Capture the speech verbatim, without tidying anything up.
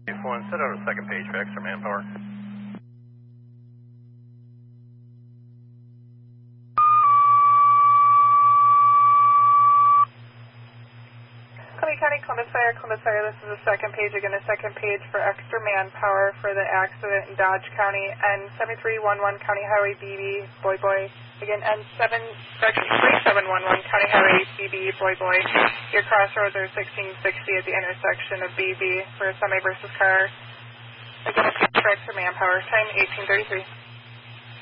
One, set out a second page for extra manpower. Columbia County, Columbus Fire, Columbus Fire, this is the second page. Again, the second page for extra manpower for the accident in Dodge County. N seven three one one County Highway B B, Boy Boy. Again, N seven three seven one one County Highway B B, Boy Boy. Your crossroads are sixteen sixty at the intersection of B B for a semi versus car. Again, for extra manpower, time eighteen thirty-three.